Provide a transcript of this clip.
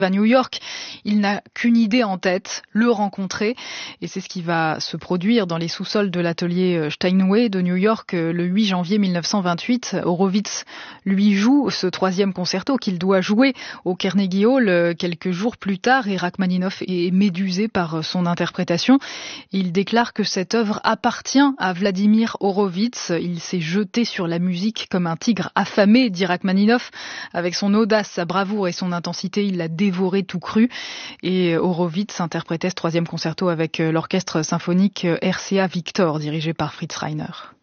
à New York. Il n'a qu'une idée en tête, le rencontrer. Et c'est ce qui va se produire dans les sous-sols de l'atelier Steinway de New York le 8 janvier 1928. Horowitz lui joue ce troisième concerto qu'il doit jouer au Carnegie Hall quelques jours plus tard et Rachmaninoff est médusé par son interprétation. Il déclare que cette œuvre appartient à Vladimir Horowitz. Il s'est jeté sur la musique comme un tigre affamé, dit Rachmaninoff. Avec son audace, sa bravoure et son intensité, il l'a dévoré tout cru. Et Horowitz interprétait ce troisième concerto avec l'orchestre symphonique RCA Victor, dirigé par Fritz Reiner.